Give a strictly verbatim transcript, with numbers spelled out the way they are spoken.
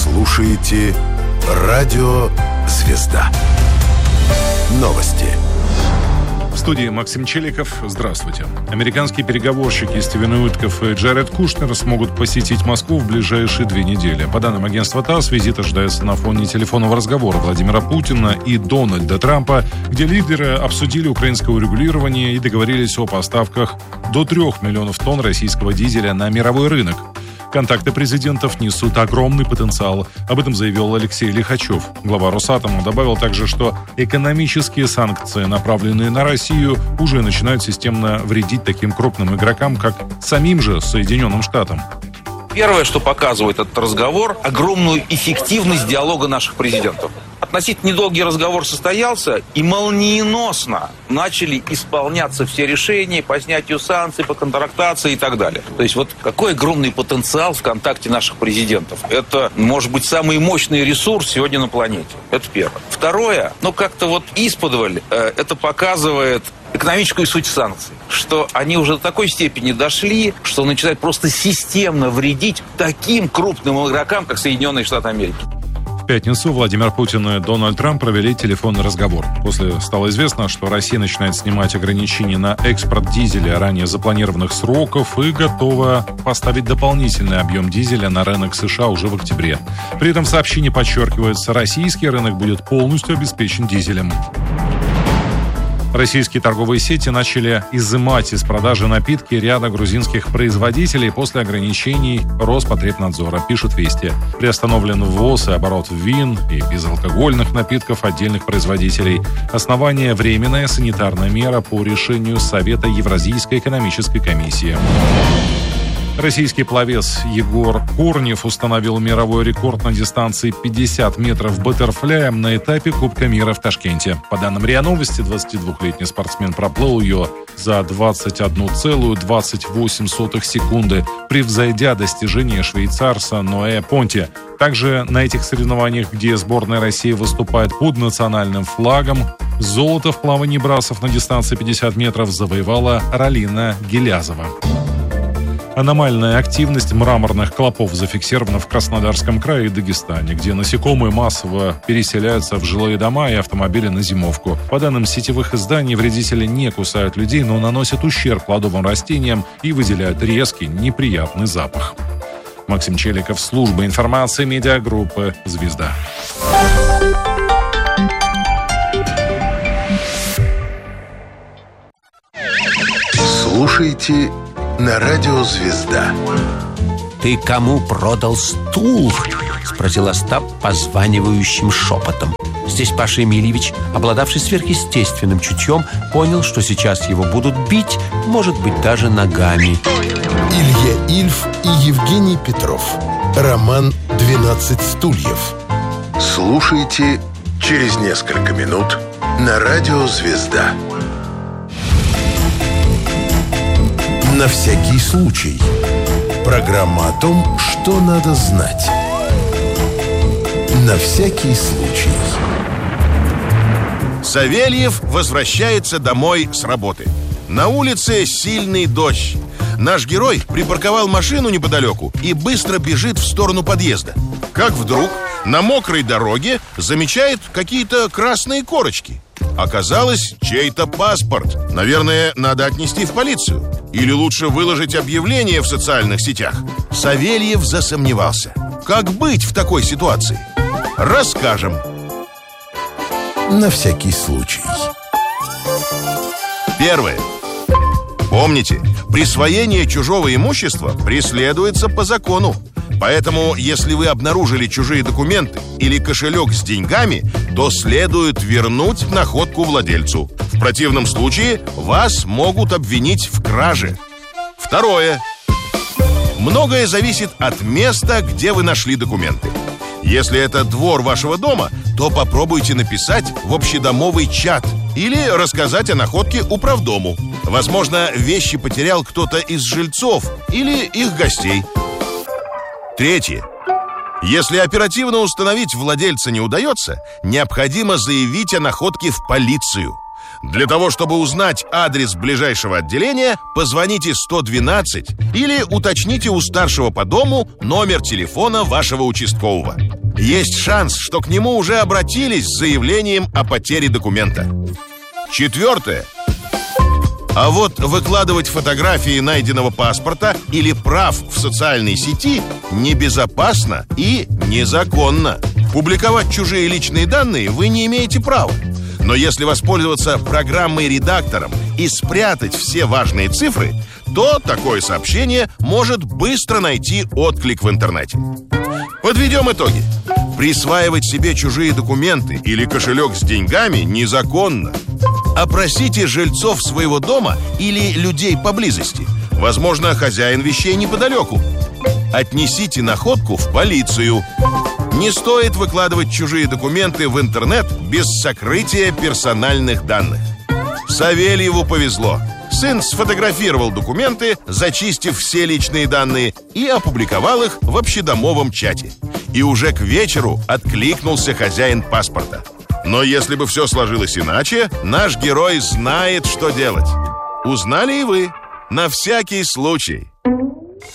слушаете радио «Звезда». Новости. В студии Максим Челиков. Здравствуйте. Американские переговорщики Стивен Уиткоф и Джаред Кушнер смогут посетить Москву в ближайшие две недели. По данным агентства ТАСС, визит ожидается на фоне телефонного разговора Владимира Путина и Дональда Трампа, где лидеры обсудили украинское урегулирование и договорились о поставках до трех миллионов тонн российского дизеля на мировой рынок. Контакты президентов несут огромный потенциал. Об этом заявил Алексей Лихачев. Глава Росатома добавил также, что экономические санкции, направленные на Россию, уже начинают системно вредить таким крупным игрокам, как самим же Соединенным Штатам. Первое, что показывает этот разговор, огромную эффективность диалога наших президентов. Относительно недолгий разговор состоялся, и молниеносно начали исполняться все решения по снятию санкций, по контрактации и так далее. То есть вот какой огромный потенциал в контакте наших президентов. Это, может быть, самый мощный ресурс сегодня на планете. Это первое. Второе, ну как-то вот исподволь, э, это показывает экономическую суть санкций, что они уже до такой степени дошли, что начинают просто системно вредить таким крупным игрокам, как Соединенные Штаты Америки. В пятницу Владимир Путин и Дональд Трамп провели телефонный разговор. После стало известно, что Россия начинает снимать ограничения на экспорт дизеля ранее запланированных сроков и готова поставить дополнительный объем дизеля на рынок США уже в октябре. При этом в сообщении подчеркивается, российский рынок будет полностью обеспечен дизелем. Российские торговые сети начали изымать из продажи напитки ряда грузинских производителей после ограничений Роспотребнадзора, пишет Вести. Приостановлен ввоз и оборот вин и безалкогольных напитков отдельных производителей. Основание – временная санитарная мера по решению Совета Евразийской экономической комиссии. Российский пловец Егор Корнев установил мировой рекорд на дистанции пятьдесят метров баттерфляем на этапе Кубка мира в Ташкенте. По данным РИА Новости, двадцатидвухлетний спортсмен проплыл ее за двадцать одну целую двадцать восемь сотых секунды, превзойдя достижение швейцарца Ноэ Понти. Также на этих соревнованиях, где сборная России выступает под национальным флагом, золото в плавании брасов на дистанции пятьдесят метров завоевала Ралина Гелязова. Аномальная активность мраморных клопов зафиксирована в Краснодарском крае и Дагестане, где насекомые массово переселяются в жилые дома и автомобили на зимовку. По данным сетевых изданий, вредители не кусают людей, но наносят ущерб плодовым растениям и выделяют резкий, неприятный запах. Максим Челиков, служба информации медиагруппы «Звезда». Слушайте на радио «Звезда». «Ты кому продал стул?» — спросил Остап позванивающим шепотом. Здесь Паша Емельевич, обладавший сверхъестественным чутьем, понял, что сейчас его будут бить, может быть, даже ногами. Илья Ильф и Евгений Петров. Роман «двенадцать стульев». Слушайте через несколько минут на радио «Звезда». На всякий случай. Программа о том, что надо знать. На всякий случай. Савельев возвращается домой с работы. На улице сильный дождь. Наш герой припарковал машину неподалеку и быстро бежит в сторону подъезда. Как вдруг на мокрой дороге замечает какие-то красные корочки. Оказалось, чей-то паспорт. Наверное, надо отнести в полицию. Или лучше выложить объявление в социальных сетях. Савельев засомневался. Как быть в такой ситуации? Расскажем. На всякий случай. Первое. Помните, присвоение чужого имущества преследуется по закону. Поэтому, если вы обнаружили чужие документы или кошелек с деньгами, то следует вернуть находку владельцу. В противном случае вас могут обвинить в краже. Второе. Многое зависит от места, где вы нашли документы. Если это двор вашего дома, то попробуйте написать в общедомовый чат или рассказать о находке управдому. Возможно, вещи потерял кто-то из жильцов или их гостей. Третье. Если оперативно установить владельца не удается, необходимо заявить о находке в полицию. Для того, чтобы узнать адрес ближайшего отделения, позвоните сто двенадцать или уточните у старшего по дому номер телефона вашего участкового. есть шанс, что к нему уже обратились с заявлением о потере документа. Четвертое. А вот выкладывать фотографии найденного паспорта или прав в социальной сети небезопасно и незаконно. Публиковать чужие личные данные вы не имеете права. Но если воспользоваться программой-редактором и спрятать все важные цифры, то такое сообщение может быстро найти отклик в интернете. Подведем итоги. Присваивать себе чужие документы или кошелек с деньгами незаконно. Опросите жильцов своего дома или людей поблизости. Возможно, хозяин вещей неподалеку. Отнесите находку в полицию. Не стоит выкладывать чужие документы в интернет без сокрытия персональных данных. Савельеву повезло. Сын сфотографировал документы, зачистив все личные данные, и опубликовал их в общедомовом чате. И уже к вечеру откликнулся хозяин паспорта. Но если бы все сложилось иначе, наш герой знает, что делать. Узнали и вы. На всякий случай.